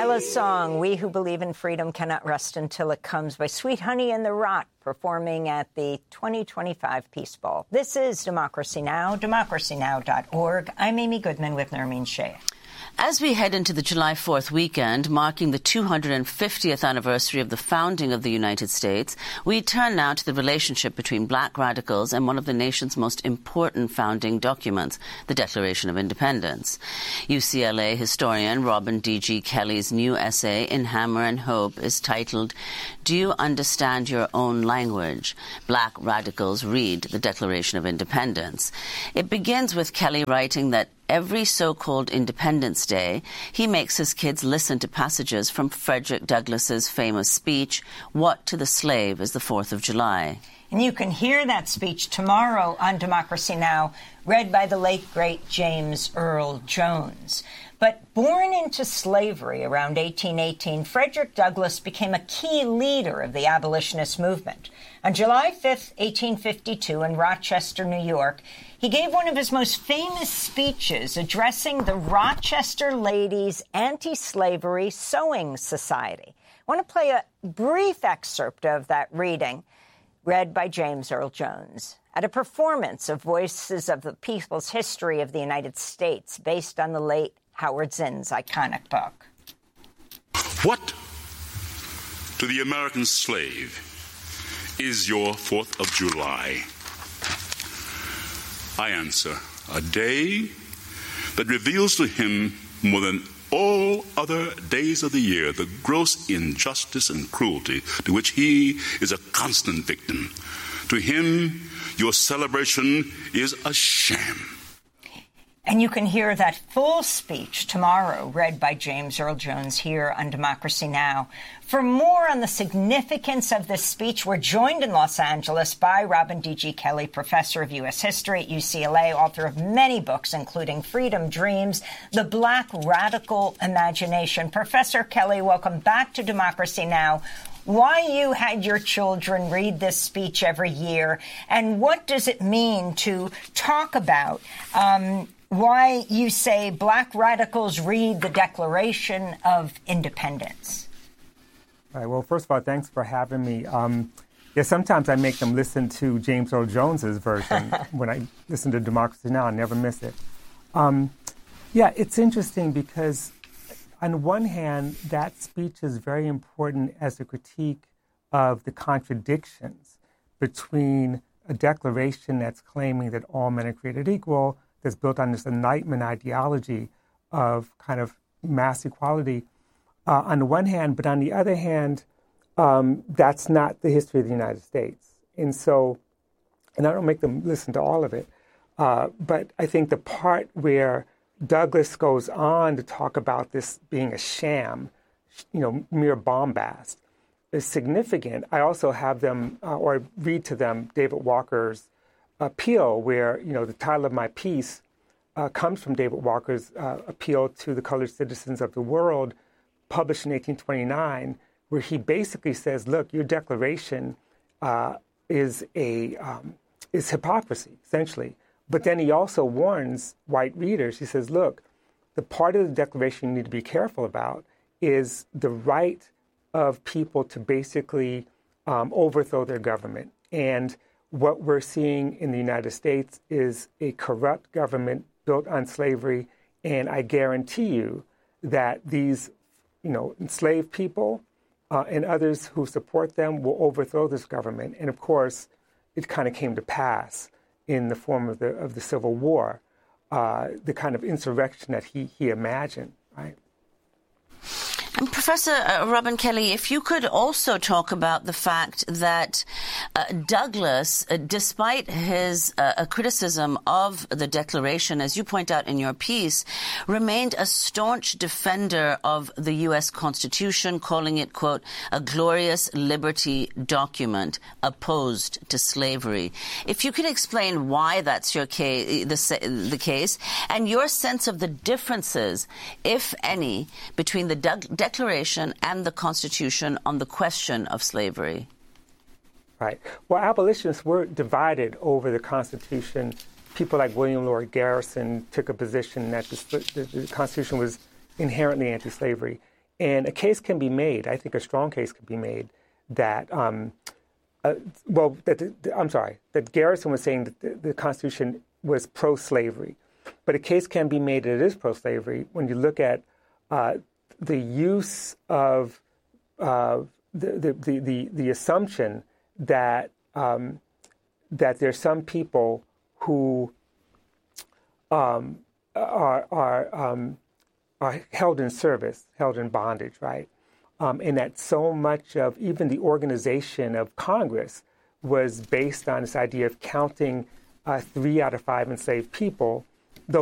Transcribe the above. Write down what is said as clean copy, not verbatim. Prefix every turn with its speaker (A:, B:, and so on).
A: Ella's song, We Who Believe in Freedom Cannot Rest Until It Comes, by Sweet Honey and the Rot, performing at the 2025 Peace Ball. This is Democracy Now!, democracynow.org. I'm Amy Goodman with Nermeen Sheikh.
B: As we head into the July 4th weekend, marking the 250th anniversary of the founding of the United States, we turn now to the relationship between black radicals and one of the nation's most important founding documents, the Declaration of Independence. UCLA historian Robin D.G. Kelley's new essay in Hammer and Hope is titled, Do You Understand Your Own Language? Black Radicals Read the Declaration of Independence. It begins with Kelley writing that every so-called Independence Day, he makes his kids listen to passages from Frederick Douglass's famous speech, What to the Slave is the 4th of July.
A: And you can hear that speech tomorrow on Democracy Now!, read by the late, great James Earl Jones. But born into slavery around 1818, Frederick Douglass became a key leader of the abolitionist movement. On July 5th, 1852, in Rochester, New York, he gave one of his most famous speeches addressing the Rochester Ladies Anti-Slavery Sewing Society. I want to play a brief excerpt of that reading, read by James Earl Jones, at a performance of Voices of the People's History of the United States, based on the late Howard Zinn's iconic book.
C: What to the American slave is your 4th of July? I answer, a day that reveals to him more than all other days of the year the gross injustice and cruelty to which he is a constant victim. To him, your celebration is a sham.
A: And you can hear that full speech tomorrow, read by James Earl Jones here on Democracy Now! For more on the significance of this speech, we're joined in Los Angeles by Robin D.G. Kelley, professor of U.S. history at UCLA, author of many books, including Freedom Dreams, The Black Radical Imagination. Professor Kelley, welcome back to Democracy Now! Why you had your children read this speech every year, and what does it mean to talk about why you say black radicals read the Declaration of Independence?
D: All right. Well, first of all, thanks for having me. Sometimes I make them listen to James Earl Jones's version when I listen to Democracy Now! I never miss it. It's interesting because on one hand, that speech is very important as a critique of the contradictions between a declaration that's claiming that all men are created equal, that's built on this Enlightenment ideology of kind of mass equality on the one hand, but on the other hand, that's not the history of the United States. And I don't make them listen to all of it, but I think the part where Douglass goes on to talk about this being a sham, mere bombast, is significant. I also have them, or read to them, David Walker's appeal, where, the title of my piece comes from David Walker's appeal to the colored citizens of the world, published in 1829, where he basically says, look, your declaration is hypocrisy, essentially. But then he also warns white readers. He says, look, the part of the Declaration you need to be careful about is the right of people to basically overthrow their government. And what we're seeing in the United States is a corrupt government built on slavery. And I guarantee you that these, enslaved people and others who support them will overthrow this government. And of course, it kind of came to pass in the form of the Civil War, the kind of insurrection that he imagined, right?
B: And Professor Robin Kelley, if you could also talk about the fact that Douglass, despite his criticism of the Declaration, as you point out in your piece, remained a staunch defender of the U.S. Constitution, calling it, quote, a glorious liberty document opposed to slavery. If you could explain why that's your the case, and your sense of the differences, if any, between the Declaration and the Constitution on the question of slavery.
D: Right. Well, abolitionists were divided over the Constitution. People like William Lloyd Garrison took a position that the Constitution was inherently anti-slavery. And a case can be made, I think a strong case can be made, that, that Garrison was saying that the Constitution was pro-slavery. But a case can be made that it is pro-slavery when you look at the use of the assumption that that there's some people who are held in service, held in bondage, right? And that so much of even the organization of Congress was based on this idea of counting 3 out of 5 enslaved people